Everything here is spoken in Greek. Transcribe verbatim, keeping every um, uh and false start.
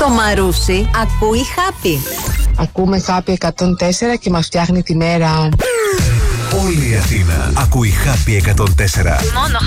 Το Μαρούσι ακούει Happy. Ακούμε Happy εκατόν τέσσερα και μας φτιάχνει τη μέρα. Όλη η Αθήνα ακούει Happy εκατόν τέσσερα. Μόνο